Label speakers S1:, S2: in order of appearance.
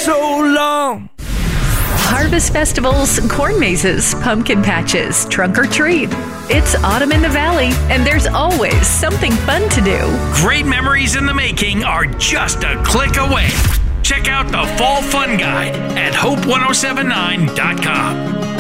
S1: so long.
S2: Harvest festivals, corn mazes, pumpkin patches, trunk or treat. It's autumn in the valley, and there's always something fun to do.
S3: Great memories in the making are just a click away. Check out the Fall Fun Guide at hope1079.com.